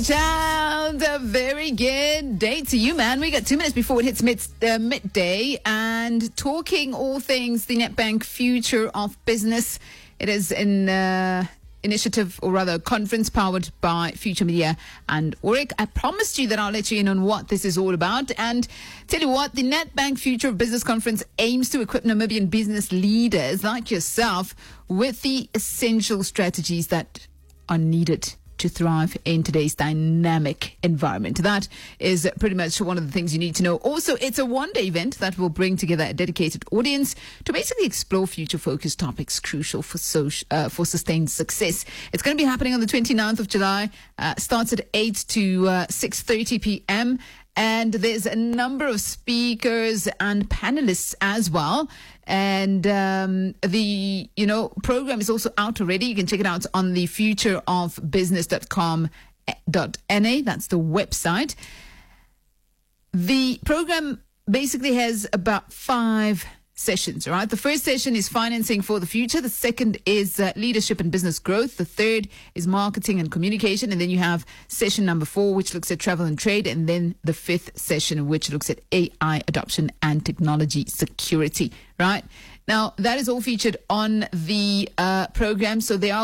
Child, a very good day to you, man. We got 2 minutes before it hits midday, and talking all things the Nedbank Future of Business. It is an initiative, or rather a conference powered by Future Media and Aurik. I promised you that I'll let you in on what this is all about, and tell you what, the Nedbank Future of Business Conference aims to equip Namibian business leaders like yourself with the essential strategies that are needed to thrive in today's dynamic environment. That is pretty much one of the things you need to know. Also, it's a one-day event that will bring together a dedicated audience to basically explore future-focused topics crucial for sustained success. It's going to be happening on the 29th of July. Starts at 8 to 6:30 p.m. And there's a number of speakers and panelists as well. And the program is also out already. You can check it out on the futureofbusiness.com.na. That's the website. The program basically has about 5 sessions, all right? The first session is financing for the future. The second is leadership and business growth. The third is marketing and communication. And then you have session number 4, which looks at travel and trade. And then the 5th session, which looks at AI adoption and technology security, right? Now, that is all featured on the program. So there are